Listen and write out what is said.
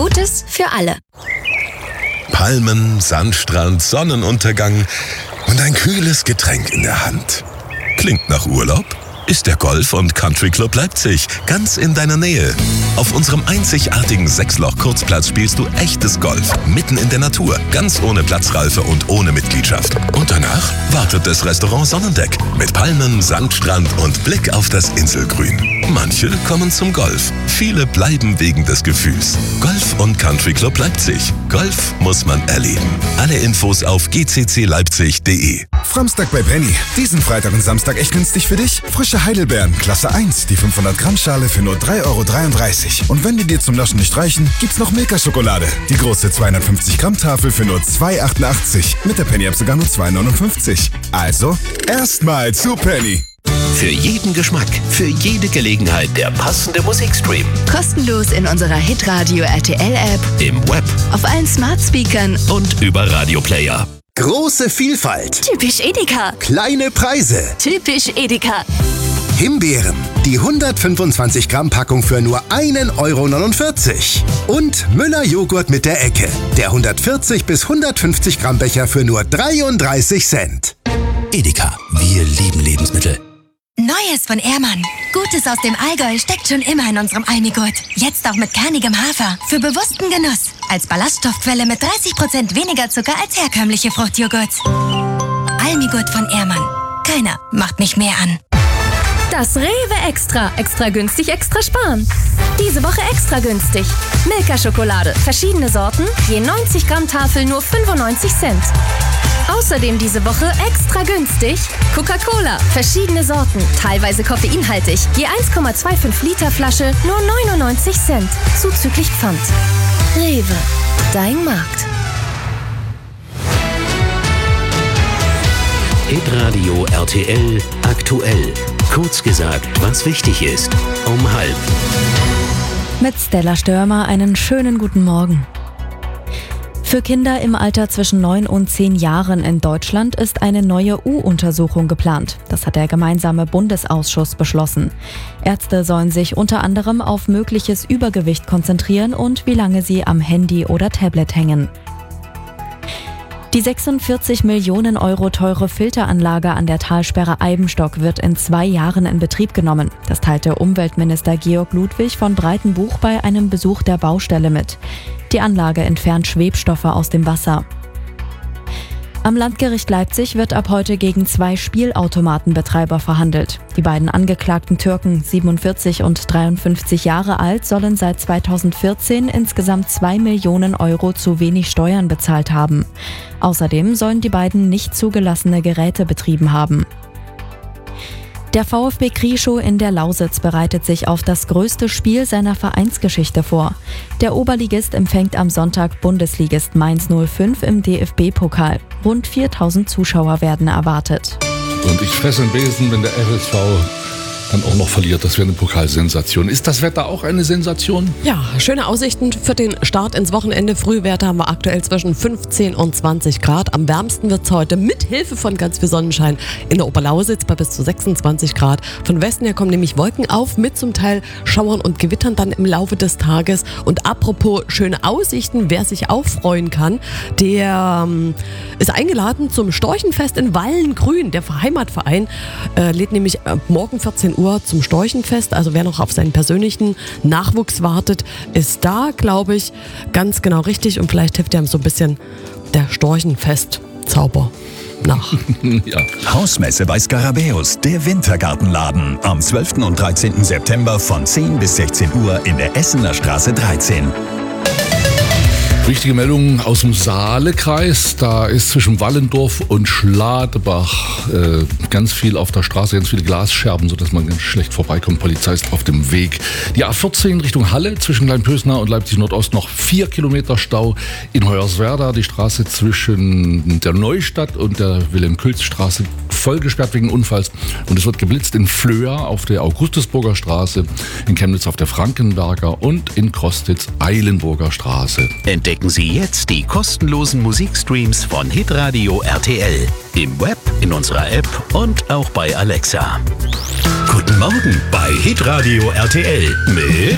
Gutes für alle. Palmen, Sandstrand, Sonnenuntergang und ein kühles Getränk in der Hand. Klingt nach Urlaub? Ist der Golf- und Country Club Leipzig ganz in deiner Nähe. Auf unserem einzigartigen 6-Loch-Kurzplatz spielst du echtes Golf, mitten in der Natur, ganz ohne Platzreife und ohne Mitgliedschaft. Und danach wartet das Restaurant Sonnendeck mit Palmen, Sandstrand und Blick auf das Inselgrün. Manche kommen zum Golf, viele bleiben wegen des Gefühls. Golf und Country Club Leipzig. Golf muss man erleben. Alle Infos auf gccleipzig.de. Framstag bei Penny. Diesen Freitag und Samstag echt günstig für dich? Frische Heidelbeeren, Klasse 1, die 500 Gramm Schale für nur 3,33 €. Und wenn die dir zum Naschen nicht reichen, gibt's noch Milka-Schokolade. Die große 250 Gramm Tafel für nur 2,88 €. Mit der Penny-App sogar nur 2,59 €. Also, erstmal zu Penny. Für jeden Geschmack, für jede Gelegenheit der passende Musikstream. Kostenlos in unserer Hitradio RTL-App, Im Web auf allen Smart Speakern und über Radioplayer. Große Vielfalt, typisch Edeka. kleine Preise. Typisch Edeka. Himbeeren, die 125 Gramm Packung für nur 1,49 €. Und Müller Joghurt mit der Ecke, der 140 bis 150 Gramm Becher für nur 33 Cent. Edeka, wir lieben Lebensmittel. Neues von Ehrmann. Gutes aus dem Allgäu steckt schon immer in unserem Almigurt. Jetzt auch mit kernigem Hafer. Für bewussten Genuss. Als Ballaststoffquelle mit 30% weniger Zucker als herkömmliche Fruchtjoghurts. Almigurt von Ehrmann. Keiner macht mich mehr an. Das Rewe Extra. Extra günstig, extra sparen. Diese Woche extra günstig. Milka-Schokolade. Verschiedene Sorten. Je 90 Gramm Tafel nur 95 Cent. Außerdem diese Woche extra günstig Coca-Cola. Verschiedene Sorten. Teilweise koffeinhaltig. Je 1,25 Liter Flasche nur 99 Cent. Zuzüglich Pfand. Rewe. Dein Markt. Hitradio RTL aktuell. Kurz gesagt, was wichtig ist. Um 12:30. Mit Stella Störmer einen schönen guten Morgen. Für Kinder im Alter zwischen 9 und 10 Jahren in Deutschland ist eine neue U-Untersuchung geplant. Das hat der gemeinsame Bundesausschuss beschlossen. Ärzte sollen sich unter anderem auf mögliches Übergewicht konzentrieren und wie lange sie am Handy oder Tablet hängen. Die 46 Millionen € teure Filteranlage an der Talsperre Eibenstock wird in 2 Jahren in Betrieb genommen. Das teilte Umweltminister Georg Ludwig von Breitenbuch bei einem Besuch der Baustelle mit. Die Anlage entfernt Schwebstoffe aus dem Wasser. Am Landgericht Leipzig wird ab heute gegen 2 Spielautomatenbetreiber verhandelt. Die beiden angeklagten Türken, 47 und 53 Jahre alt, sollen seit 2014 insgesamt 2 Millionen € zu wenig Steuern bezahlt haben. Außerdem sollen die beiden nicht zugelassene Geräte betrieben haben. Der VfB Krieschow in der Lausitz bereitet sich auf das größte Spiel seiner Vereinsgeschichte vor. Der Oberligist empfängt am Sonntag Bundesligist Mainz 05 im DFB-Pokal. Rund 4000 Zuschauer werden erwartet. Und ich fresse einen Besen, wenn der FSV dann auch noch verliert. Das wäre eine Pokalsensation. Ist das Wetter auch eine Sensation? Ja, schöne Aussichten für den Start ins Wochenende. Frühwerte haben wir aktuell zwischen 15 und 20 Grad. Am wärmsten wird es heute mit Hilfe von ganz viel Sonnenschein in der Oberlausitz bei bis zu 26 Grad. Von Westen her kommen nämlich Wolken auf mit zum Teil Schauern und Gewittern dann im Laufe des Tages. Und apropos schöne Aussichten, wer sich auch freuen kann, der ist eingeladen zum Storchenfest in Wallengrün. Der Heimatverein lädt nämlich morgen 14 Uhr zum Storchenfest. Also wer noch auf seinen persönlichen Nachwuchs wartet, ist da, glaube ich, ganz genau richtig. Und vielleicht hilft ja so ein bisschen der Storchenfest-Zauber nach. Ja. Hausmesse bei Skarabäus, der Wintergartenladen. Am 12. und 13. September von 10 bis 16 Uhr in der Essener Straße 13. Wichtige Meldung aus dem Saalekreis. Da ist zwischen Wallendorf und Schladebach ganz viel auf der Straße, ganz viele Glasscherben, sodass man ganz schlecht vorbeikommt. Polizei ist auf dem Weg. Die A14 Richtung Halle zwischen Kleinpösna und Leipzig Nordost noch 4 Kilometer Stau. In Hoyerswerda die Straße zwischen der Neustadt und der Wilhelm-Külz-Straße voll gesperrt wegen Unfalls. Und es wird geblitzt in Flöa auf der Augustusburger Straße, in Chemnitz auf der Frankenberger und in Kostitz Eilenburger Straße. Entdecken Sie jetzt die kostenlosen Musikstreams von Hitradio RTL. Im Web, in unserer App und auch bei Alexa. Guten Morgen bei Hitradio RTL mit